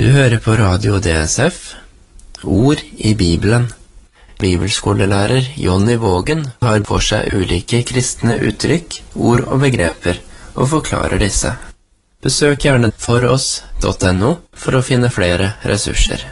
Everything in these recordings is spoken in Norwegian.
Du hører på Radio DSF, Ord i Bibelen. Bibelskolelærer Jonny Vågen har for seg ulike kristne uttrykk, ord og begreper, og forklarer disse. Besøk gjerne foross.no for å finne flere ressurser.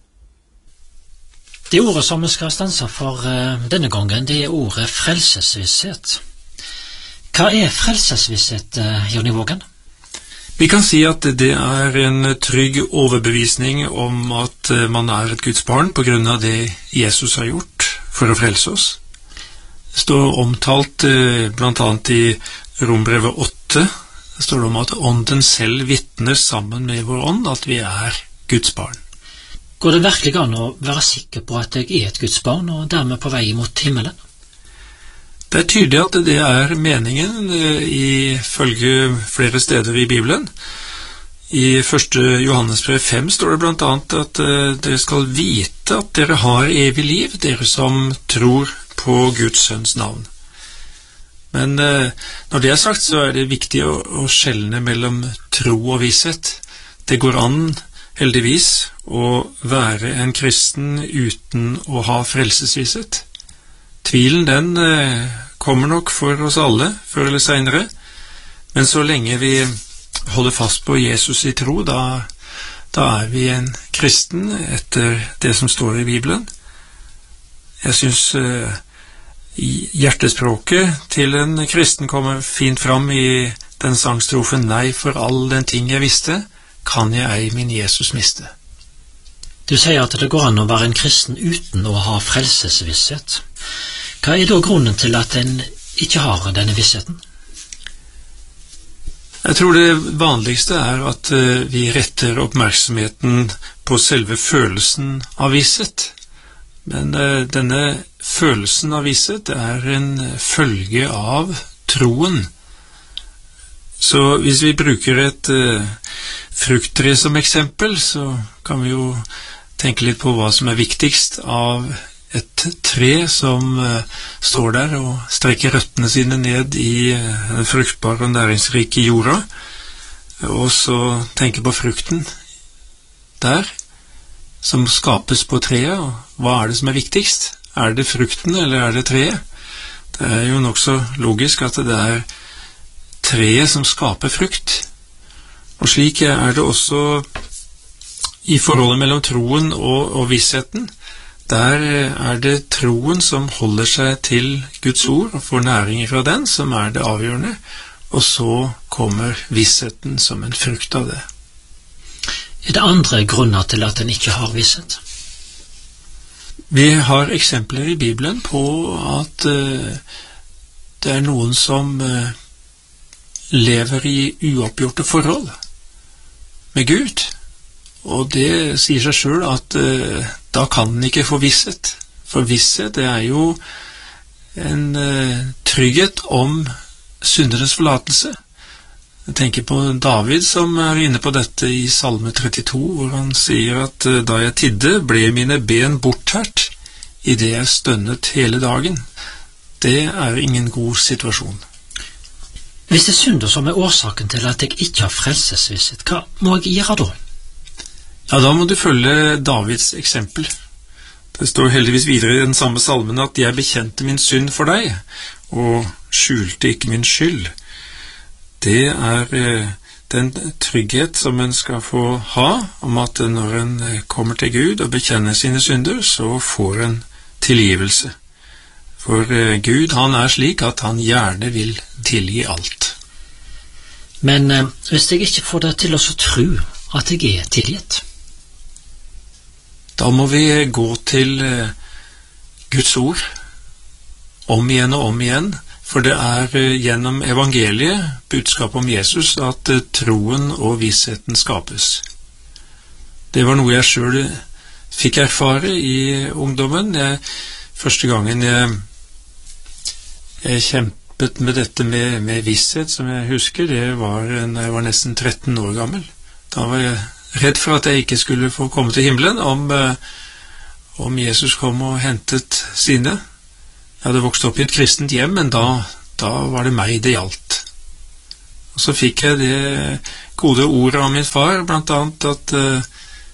Det ordet som vi skal stanse for denne gangen, det er ordet frelsesvisshet. Hva er frelsesvisshet, Jonny Vågen? Vi kan si at det er en trygg overbevisning om at man er et Guds barn på grunn av det Jesus har gjort for å frelse oss. Det står omtalt blant annet i Rombrevet 8, det står om at ånden selv vitner sammen med vår ånd at vi er Guds barn. Går det virkelig an å være sikker på at jeg er et Guds barn og dermed på vei mot himmelen? Det er tydelig at det er meningen ifølge flere steder i Bibelen. I 1. Johannesbrev 5 står det blant annet at dere skal vite at dere har evig liv, dere som tror på Guds sønns navn. Men når det er sagt, så er det viktig å skjelne mellom tro og visshet. Det går an, heldigvis, å være en kristen uten å ha frelsesvisshet. Tvilen, den kommer nok for oss alle, før eller senere, men så lenge vi holder fast på Jesus i tro, da er vi en kristen etter det som står i Bibelen. Jeg synes hjertespråket til en kristen kommer fint fram i den sangstrofen «Nei, for all den ting jeg visste, kan jeg ei min Jesus miste». Du sier at det går an å være en kristen uten å ha frelsesvisshet. Hva er da grunnen til at en ikke har denne vissheten? Jeg tror det vanligste er at vi retter oppmerksomheten på selve følelsen av visshet. Men denne følelsen av visshet er en følge av troen. Så hvis vi bruker et frukttre som eksempel, så kan vi jo tenke litt på hva som er viktigst av et tre som står der og strekker røttene sine ned i den fruktbare og næringsrike jorda, og så tenke på frukten der, som skapes på treet, og hva er det som er viktigst? Er det frukten, eller er det treet? Det er jo nok så logisk at det er treet som skaper frukt. Og slik er det også i forholdet mellom troen og vissheten. Der er det troen som holder seg til Guds ord og får næring fra den, som er det avgjørende, og så kommer vissheten som en frukt av det. Er det andre grunner til at en ikke har visshet? Vi har eksempler i Bibelen på at det er noen som lever i uoppgjorte forhold med Gud, og det sier seg selv at da kan den ikke få visshet. For visshet, det er jo en trygghet om syndernes forlatelse. Jeg tenker på David som er inne på dette i Salme 32, hvor han sier at da jeg tidde, ble mine ben borttært, i det jeg stønnet hele dagen. Det er ingen god situasjon. Hvis det er synder som er årsaken til at jeg ikke har frelsesvisshet, hva må jeg gjøre da? Ja, da må du følge Davids eksempel. Det står heldigvis videre i den samme salmen at jeg bekjente min synd for deg, og skjulte ikke min skyld. Det er den trygghet som en skal få ha, om at når en kommer til Gud og bekjenner sine synder, så får en tilgivelse. For Gud, han er slik at han gjerne vil tilgi alt. Men hvis jeg ikke får det til å tro at jeg er tilgitt, da må vi gå til Guds ord om igjen, for det er gjennom evangeliet, budskap om Jesus, at troen og vissheten skapes. Det var noe jeg selv fikk erfare i ungdommen. Første gangen jeg kjempet med dette med visshet, som jeg husker, det var da jeg var nesten 13 år gammel. Da var jeg redd for at jeg ikke skulle få komme til himmelen om Jesus kom og hentet sine. Jeg hadde vokst opp i et kristent hjem, men da var det meg det gjaldt. Og så fikk jeg det gode ordet av min far, blant annet at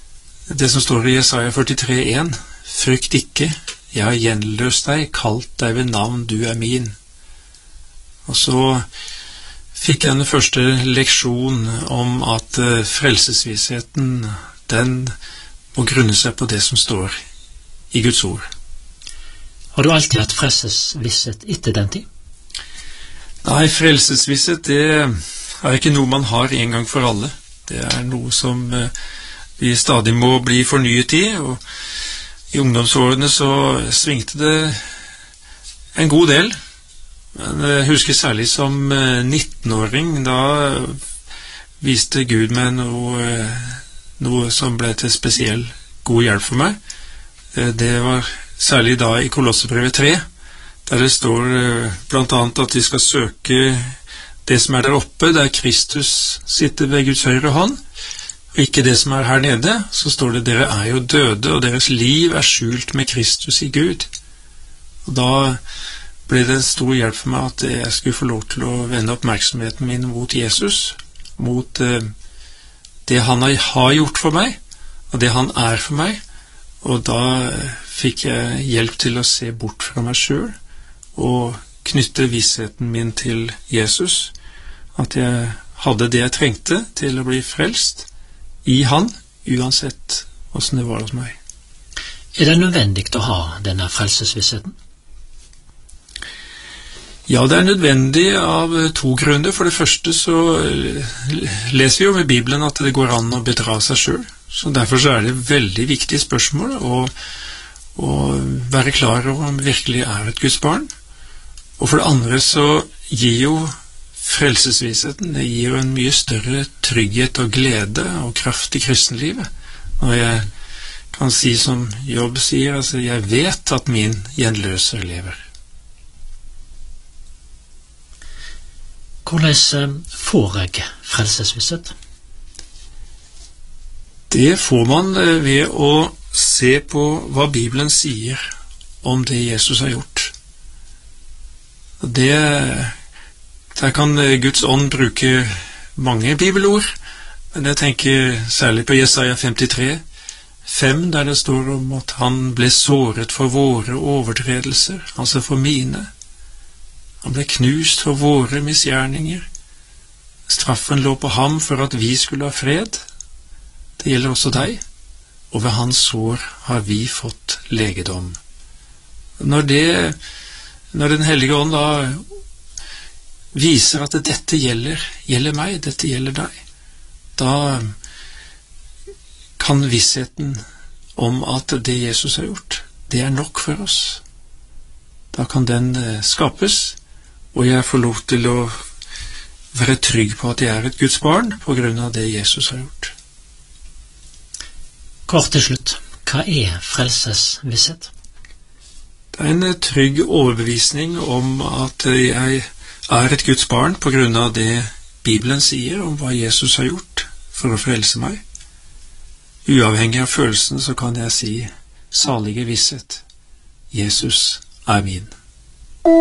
det som står i Jesaja 43:1, frykt ikke, jeg har gjenløst deg, kalt deg ved navn, du er min. Og så fikk jeg den første leksjon om at frelsesvissheten, den må grunne seg på det som står i Guds ord. Har du alltid hatt frelsesvisshet etter den tid? Nei, frelsesvisshet, det er ikke noe man har en gang for alle. Det er noe som vi stadig må bli fornyet i, og i ungdomsårene så svingte det en god del. Men jeg husker særlig som 19-åring, da viste Gud meg noe som ble til spesiell god hjelp for meg. Det var særlig da i Kolossebrevet 3, der det står blant annet at vi skal søke det som er der oppe, der Kristus sitter ved Guds høyre hånd, og ikke det som er her nede. Så står det, dere er jo døde, og deres liv er skjult med Kristus i Gud. Og da ble det en stor hjelp for meg at jeg skulle få lov til å vende oppmerksomheten min mot Jesus, mot det han har gjort for meg, og det han er for meg. Og da fikk jeg hjelp til å se bort fra meg selv, og knytte vissheten min til Jesus, at jeg hadde det jeg trengte til å bli frelst i han, uansett hvordan det var hos meg. Er det nødvendig å ha denne frelsesvissheten? Ja, det er nødvendig av to grunner. For det første så leser vi jo med Bibelen at det går an å bedra seg selv. Så derfor så er det et veldig viktig spørsmål å være klar over om vi virkelig er et Guds barn. Og for det andre så gir jo frelsesvissheten, det gir jo en mye større trygghet og glede og kraft i kristenlivet. Og jeg kan si som Jobb sier, altså jeg vet at min gjenløser lever. Hvordan får jeg frelsesvisshet? Det får man ved å se på hva Bibelen sier om det Jesus har gjort. Der kan Guds ånd bruke mange bibelord, men jeg tenker særlig på Jesaja 53:5, der det står om at han ble såret for våre overtredelser, altså for mine. Han ble knust for våre misgjerninger. Straffen lå på ham for at vi skulle ha fred. Det gjelder også deg, og ved hans sår har vi fått legedom. Når Den hellige ånd da viser at dette gjelder meg, dette gjelder deg, da kan vissheten om at det Jesus har gjort, det er nok for oss. Da kan den skapes, og jeg får lov til å være trygg på at jeg er et Guds barn på grunn av det Jesus har gjort. Kort til slutt, hva er frelsesvisshet? Det er en trygg overbevisning om at jeg er et Guds barn på grunn av det Bibelen sier om hva Jesus har gjort for å frelse meg. Uavhengig av følelsen så kan jeg si salige visshet. Jesus er min.